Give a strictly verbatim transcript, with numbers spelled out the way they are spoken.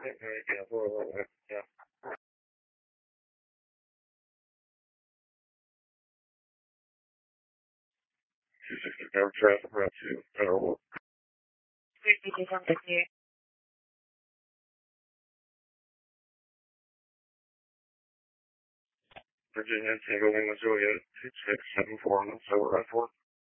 Yeah, for a little bit. Yeah. two sixty Power Traffic Route two, Federal. Virginia, Tango Lima, Juliet, two six seven four, Minnesota, Route four.